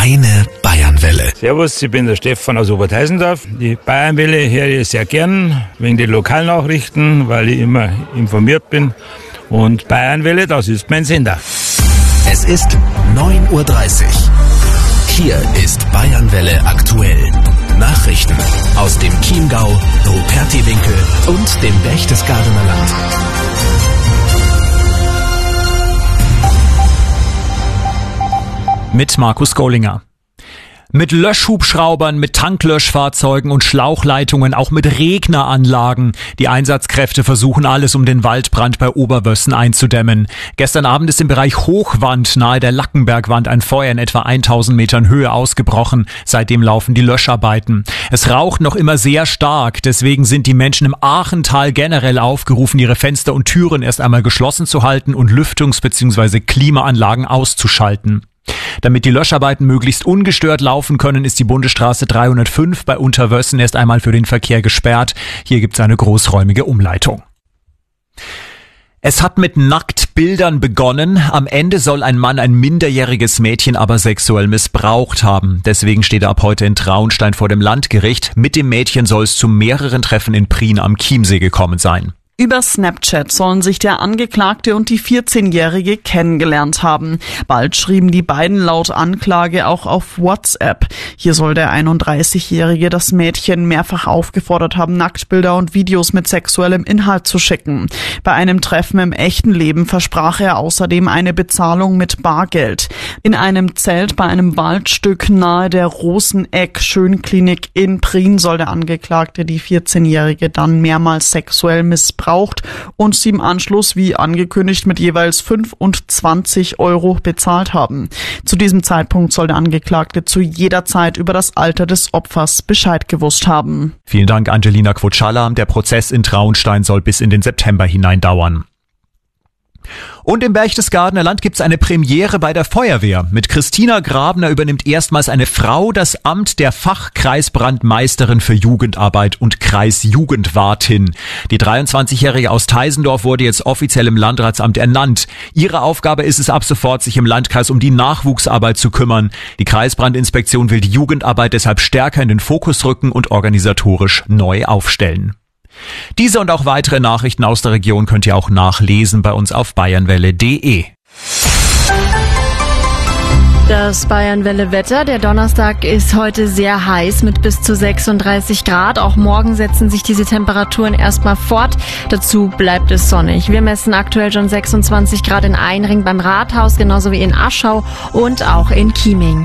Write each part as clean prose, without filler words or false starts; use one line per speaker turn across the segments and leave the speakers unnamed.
Deine Bayernwelle.
Servus, ich bin der Stefan aus Oberteisendorf. Die Bayernwelle höre ich sehr gern, wegen den Lokalnachrichten, weil ich immer informiert bin. Und Bayernwelle, das ist mein Sender.
Es ist 9:30 Uhr. Hier ist Bayernwelle aktuell. Nachrichten aus dem Chiemgau, Rupertiwinkel und dem Berchtesgadener Land.
Mit Markus Gollinger. Mit Löschhubschraubern, mit Tanklöschfahrzeugen und Schlauchleitungen, auch mit Regneranlagen. Die Einsatzkräfte versuchen alles, um den Waldbrand bei Oberwössen einzudämmen. Gestern Abend ist im Bereich Hochwand nahe der Lackenbergwand ein Feuer in etwa 1000 Metern Höhe ausgebrochen. Seitdem laufen die Löscharbeiten. Es raucht noch immer sehr stark. Deswegen sind die Menschen im Aachental generell aufgerufen, ihre Fenster und Türen erst einmal geschlossen zu halten und Lüftungs- bzw. Klimaanlagen auszuschalten. Damit die Löscharbeiten möglichst ungestört laufen können, ist die Bundesstraße 305 bei Unterwössen erst einmal für den Verkehr gesperrt. Hier gibt es eine großräumige Umleitung. Es hat mit Nacktbildern begonnen. Am Ende soll ein Mann ein minderjähriges Mädchen aber sexuell missbraucht haben. Deswegen steht er ab heute in Traunstein vor dem Landgericht. Mit dem Mädchen soll es zu mehreren Treffen in Prien am Chiemsee gekommen sein.
Über Snapchat sollen sich der Angeklagte und die 14-Jährige kennengelernt haben. Bald schrieben die beiden laut Anklage auch auf WhatsApp. Hier soll der 31-Jährige das Mädchen mehrfach aufgefordert haben, Nacktbilder und Videos mit sexuellem Inhalt zu schicken. Bei einem Treffen im echten Leben versprach er außerdem eine Bezahlung mit Bargeld. In einem Zelt bei einem Waldstück nahe der Roseneck-Schönklinik in Prien soll der Angeklagte die 14-Jährige dann mehrmals sexuell missbraucht und sie im Anschluss, wie angekündigt, mit jeweils 5 und 20 Euro bezahlt haben. Zu diesem Zeitpunkt soll der Angeklagte zu jeder Zeit über das Alter des Opfers Bescheid gewusst haben.
Vielen Dank, Angelina Quotschalla. Der Prozess in Traunstein soll bis in den September hinein dauern. Und im Berchtesgadener Land gibt's eine Premiere bei der Feuerwehr. Mit Christina Grabner übernimmt erstmals eine Frau das Amt der Fachkreisbrandmeisterin für Jugendarbeit und Kreisjugendwartin. Die 23-Jährige aus Teisendorf wurde jetzt offiziell im Landratsamt ernannt. Ihre Aufgabe ist es ab sofort, sich im Landkreis um die Nachwuchsarbeit zu kümmern. Die Kreisbrandinspektion will die Jugendarbeit deshalb stärker in den Fokus rücken und organisatorisch neu aufstellen. Diese und auch weitere Nachrichten aus der Region könnt ihr auch nachlesen bei uns auf bayernwelle.de.
Das Bayernwelle-Wetter. Der Donnerstag ist heute sehr heiß mit bis zu 36 Grad. Auch morgen setzen sich diese Temperaturen erstmal fort. Dazu bleibt es sonnig. Wir messen aktuell schon 26 Grad in Einring beim Rathaus, genauso wie in Aschau und auch in Chieming.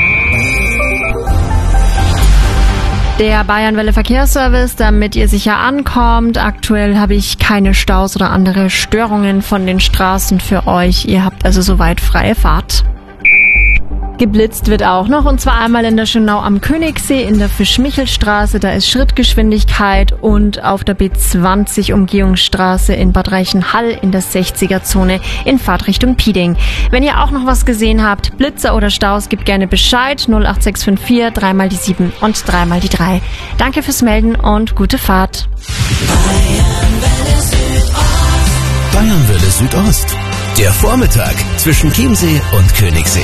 Der Bayernwelle Verkehrsservice, damit ihr sicher ankommt. Aktuell habe ich keine Staus oder andere Störungen von den Straßen für euch. Ihr habt also soweit freie Fahrt. Geblitzt wird auch noch, und zwar einmal in der Schönau am Königssee in der Fischmichelstraße, da ist Schrittgeschwindigkeit, und auf der B20 Umgehungsstraße in Bad Reichenhall in der 60er-Zone in Fahrtrichtung Pieding. Wenn ihr auch noch was gesehen habt, Blitzer oder Staus, gebt gerne Bescheid. 08654 3 die 7 und 3 die 3. Danke fürs Melden und gute Fahrt.
Bayernwelle Südost. Der Vormittag zwischen Chiemsee und Königssee.